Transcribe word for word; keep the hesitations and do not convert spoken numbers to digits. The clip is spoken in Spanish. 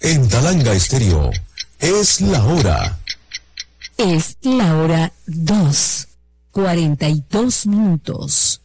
En Talanga Estéreo, es la hora. Es la hora dos, cuarenta y dos minutos.